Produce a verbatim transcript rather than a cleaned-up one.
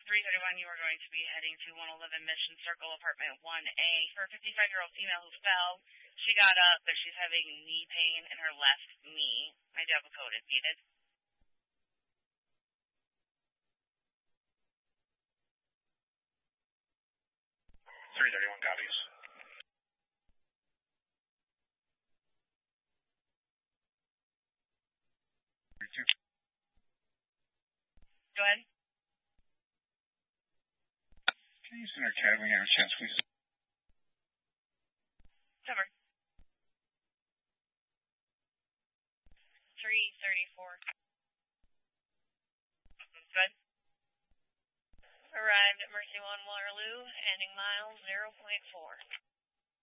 three thirty-one, you are going to be heading to one eleven Mission Circle, Apartment one A, for a fifty-five-year-old female who fell. She got up, but she's having knee pain in her left knee. I do have a code if needed. three thirty-one copies. Go ahead. Can you send our cab when you have a chance, please? Cover. three thirty-four. Good. Arrived at Mercy One Waterloo, ending mile zero point four.